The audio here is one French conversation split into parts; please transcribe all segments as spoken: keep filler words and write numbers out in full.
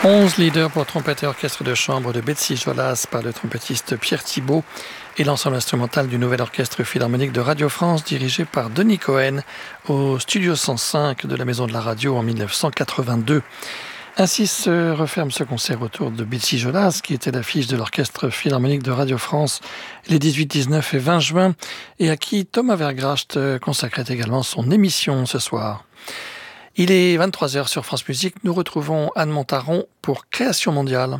onze leaders pour trompette et orchestre de chambre de Betsy Jolas par le trompettiste Pierre Thibault et l'ensemble instrumental du Nouvel Orchestre Philharmonique de Radio France dirigé par Denis Cohen au Studio cent cinq de la Maison de la Radio en dix-neuf cent quatre-vingt-deux. Ainsi se referme ce concert autour de Betsy Jolas, qui était l'affiche de l'Orchestre Philharmonique de Radio France les dix-huit, dix-neuf et vingt juin, et à qui Thomas Vergracht consacrait également son émission ce soir. Il est vingt-trois heures sur France Musique. Nous retrouvons Anne Montaron pour Création mondiale.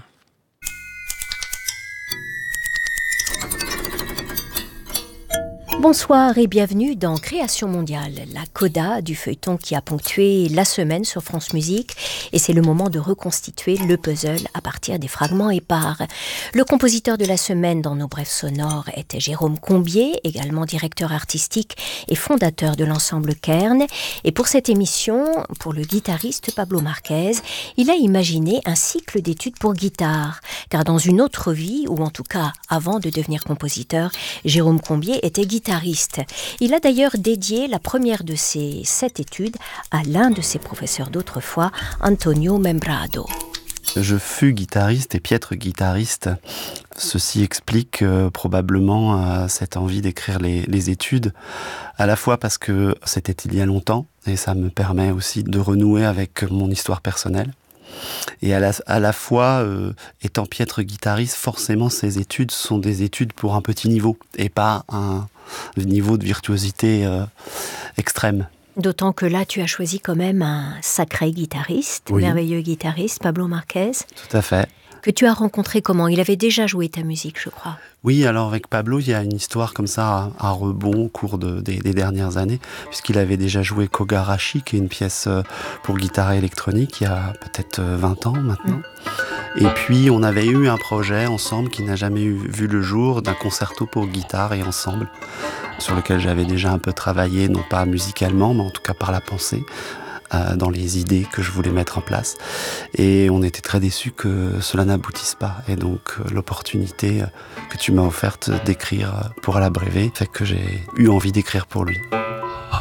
Bonsoir et bienvenue dans Création mondiale, la coda du feuilleton qui a ponctué la semaine sur France Musique. Et c'est le moment de reconstituer le puzzle à partir des fragments épars. Le compositeur de la semaine dans nos brèves sonores était Jérôme Combier, également directeur artistique et fondateur de l'ensemble Kern. Et pour cette émission, pour le guitariste Pablo Marquez, il a imaginé un cycle d'études pour guitare. Car dans une autre vie, ou en tout cas avant de devenir compositeur, Jérôme Combier était guitariste. Il a d'ailleurs dédié la première de ses sept études à l'un de ses professeurs d'autrefois, Antonio Membrado. Je fus guitariste et piètre guitariste. Ceci explique euh, probablement euh, cette envie d'écrire les, les études, à la fois parce que c'était il y a longtemps, et ça me permet aussi de renouer avec mon histoire personnelle. Et à la, à la fois, euh, étant piètre guitariste, forcément ces études sont des études pour un petit niveau, et pas un niveau de virtuosité euh, extrême. D'autant que là, tu as choisi quand même un sacré guitariste, oui. merveilleux guitariste, Pablo Marquez. Tout à fait. Que tu as rencontré comment ? Il avait déjà joué ta musique, je crois. Oui, alors avec Pablo, il y a une histoire comme ça, à, à rebond au cours de, des, des dernières années, puisqu'il avait déjà joué Kogarashi, qui est une pièce pour guitare électronique, il y a peut-être vingt ans maintenant. Mmh. Et puis, on avait eu un projet ensemble qui n'a jamais eu, vu le jour, d'un concerto pour guitare et ensemble, sur lequel j'avais déjà un peu travaillé, non pas musicalement, mais en tout cas par la pensée, euh, dans les idées que je voulais mettre en place. Et on était très déçus que cela n'aboutisse pas. Et donc, euh, l'opportunité euh, que tu m'as offerte d'écrire pour l'abrévé fait que j'ai eu envie d'écrire pour lui.